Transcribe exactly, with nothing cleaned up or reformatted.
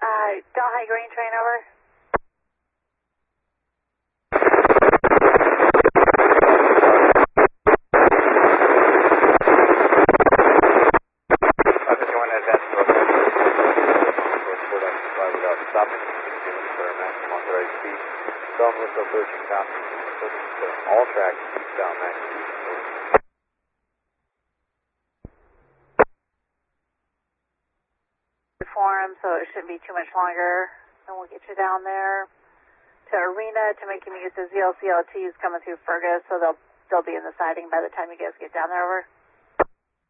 Uh, Delhi Green train over. Southwest approaching copy. All tracks down max. Form, so it shouldn't be too much longer. And we'll get you down there to Arena to make you use the Z L C L Ts coming through Fergus, so they'll they'll be in the siding by the time you guys get down there over.